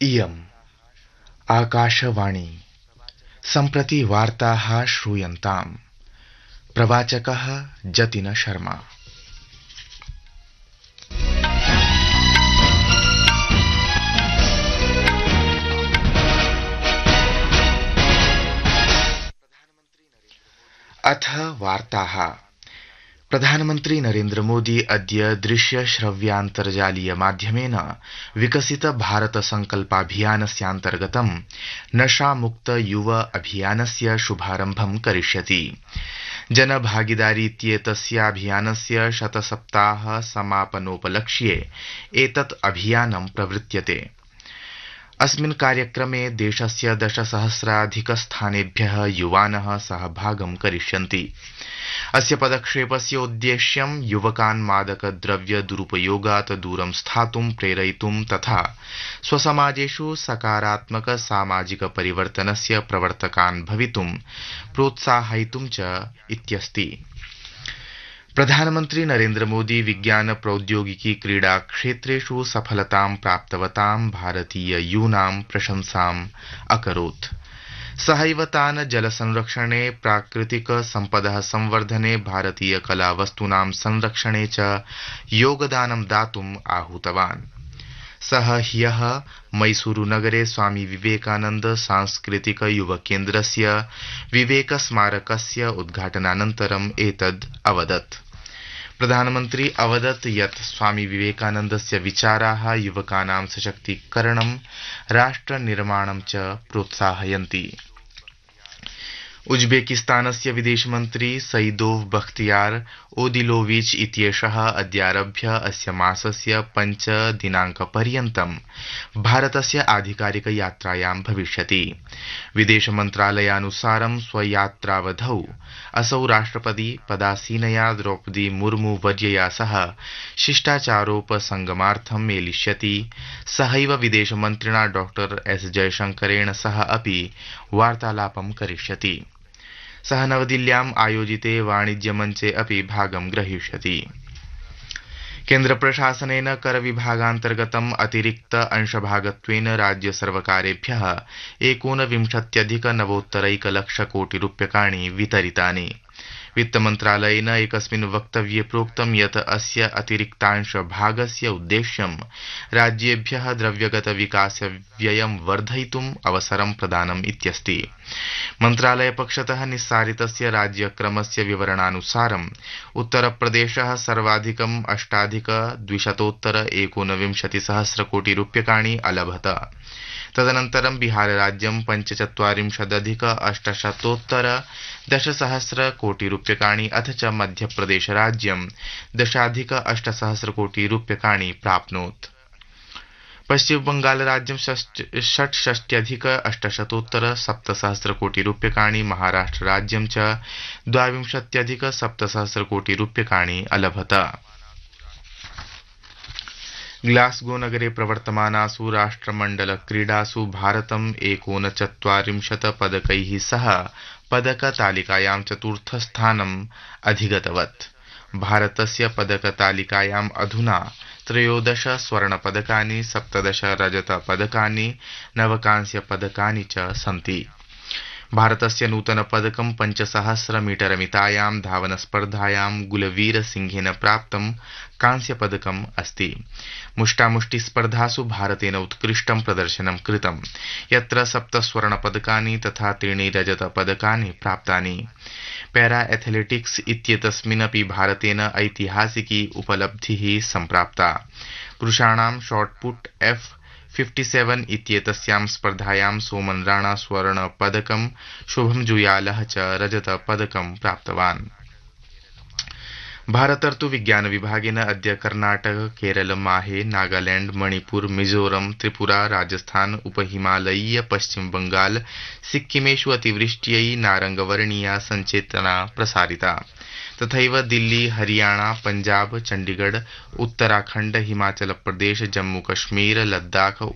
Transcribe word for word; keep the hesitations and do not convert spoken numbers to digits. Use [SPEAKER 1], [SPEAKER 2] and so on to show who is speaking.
[SPEAKER 1] इयम् आकाशवाणी सम्प्रति वार्ताः श्रूयन्ताम्। प्रवाचकः जतिन शर्मा। अथ वार्ताः। प्रधानमन्त्री नरेन्द्र मोदी अद्य दृश्य श्रव्यान्तर्जालीय माध्यमेन विकसित भारत संकल्पाभियानस्यान्तर्गतं नशामुक्त युव अभियानस्य शुभारम्भं करिष्यति। जनभागीदारी इत्येतस्याभियानस्य शतसप्ताह समापनोपलक्ष्ये एतत् अभियानं प्रवृत्यते। अस्मिन् कार्यक्रमे देशस्य दशसहस्राधिकस्थानेभ्यः युवानः सहभागं करिष्यन्ति। अस्य पदक्षेपस्य उद्देश्यं युवकान् मादकद्रव्य दुरुपयोगात् दूरं स्थातुं प्रेरयितुं तथा स्वसमाजेषु सकारात्मक सामाजिक परिवर्तनस्य प्रवर्तकान् भवितुं प्रोत्साहयितुं च इत्यस्ति। प्रधानमन्त्री नरेन्द्र मोदी विज्ञान प्रौद्योगिकी क्रीडा क्षेत्रेषु सफलतां प्राप्तवतां भारतीय यूनां प्रशंसाम् अकरोत्। सहैव तान् जलसंरक्षणे, प्राकृतिक सम्पदः संवर्धने, भारतीय कलावस्तूनां संरक्षणे च योगदानं दातुम् आहूतवान्। सः ह्यः मैसूरुनगरे स्वामी विवेकानन्द सांस्कृतिक युवकेन्द्रस्य विवेक स्मारकस्य उद्घाटनानन्तरम् एतद् अवदत्। प्रधानमन्त्री अवदत् यत् स्वामी विवेकानन्दस्य विचाराः युवकानां सशक्तीकरणं, राष्ट्रनिर्माणं च प्रोत्साहयन्ति। उज्बेकिस्तानस्य विदेशमन्त्री सईदोव बख्तियार ओदिलोविच इत्येषः अद्यारभ्य अस्य मासस्य पञ्च दिनाङ्कपर्यन्तं भारतस्य आधिकारिक यात्रायां भविष्यति। विदेशमन्त्रालयानुसारं स्वयात्रावधौ असौ राष्ट्रपति पदासीनया द्रौपदी मुर्मू वर्यया सह शिष्टाचारोपसंगमार्थं मेलिष्यति। सहैव विदेशमन्त्रिणा डॉक्टर एस जयशंकरेण सह अपि वार्तालापं करिष्यति। सः नवदिल्ल्याम् आयोजिते वाणिज्यमञ्चे अपि भागं ग्रहीष्यति। केन्द्रप्रशासनेन करविभागान्तर्गतम् अतिरिक्त अंशभागत्वेन राज्यसर्वकारेभ्यः एकोनविंशत्यधिक नवोत्तरैकलक्षकोटिरूप्यकाणि वितरितानि। वित्तमन्त्रालयेन एकस्मिन् वक्तव्ये प्रोक्तं यत् अस्य अतिरिक्तांशभागस्य उद्देश्यं राज्येभ्यः द्रव्यगत विकासव्ययं वर्धयितुम् अवसरं प्रदानम् इत्यस्ति। मन्त्रालयपक्षतः निस्सारितस्य राज्यक्रमस्य विवरणानुसारम् उत्तरप्रदेशः सर्वाधिकम् अष्टाधिक द्विशतोत्तर एकोनविंशतिसहस्रकोटिरूप्यकाणि अलभत। तदनन्तरं बिहारराज्यं पञ्चचत्वारिंशदधिक अष्टशतोत्तर दशसहस्रकोटिरूप्यकाणि अथ च मध्यप्रदेशराज्यं दशाधिक अष्टसहस्रकोटिरूप्यकाणि प्राप्नोत्। पश्चिमबंगालराज्यं षट्षष्ट्यधिक अष्टशतोत्तर सप्तसहस्रकोटिरूप्यकाणि, महाराष्ट्रराज्यं च द्वाविंशत्यधिक सप्तसहस्रकोटिरूप्यकाणि अलभत। ग्लास्गो नगरे प्रवर्तमानासु राष्ट्रमण्डलक्रीडासु भारतम् एकोनचत्वारिंशत् पदकैः सह पदकतालिकायां चतुर्थस्थानम् अधिगतवत्। भारतस्य पदकतालिकायाम् अधुना त्रयोदश स्वर्णपदकानि, सप्तदश रजतपदकानि, नव कांस्यपदकानि च सन्ति। भारतस्य नूतनपदकं पञ्चसहस्र मीटरमितायां धावनस्पर्धायां गुलवीरसिंहेन प्राप्तं कांस्यपदकम् अस्ति। मुष्टामुष्टिस्पर्धासु भारतेन उत्कृष्टं प्रदर्शनं कृतं, यत्र सप्त स्वर्णपदकानि तथा त्रीणि रजतपदकानि प्राप्तानि। पैरा एथलेटिक्स इत्येतस्मिन्नपि भारतेन ऐतिहासिकी उपलब्धिः सम्प्राप्ता। पुरुषाणां शॉटपुट एफ सप्तसप्ततिः इत्येतस्यां स्पर्धायां सोमन राणा स्वर्णपदकं, शुभम जुयालः च रजतपदकं प्राप्तवान्। भारतर्तु विज्ञान विभागेन अद्य कर्नाटक, केरल, माहे, नागालैंड, मणिपुर, मिजोरम, त्रिपुरा, राजस्थान, उपहिमालयीय पश्चिम बंगाल, सिक्किमेषु अतिवृष्ट्यै नारंगवर्णीया संचेतना प्रसारिता। तथैव दिल्ली, हरियाणा, पंजाब, चंडीगढ़, उत्तराखंड, हिमाचल प्रदेश, जम्मू कश्मीर, लद्दाख,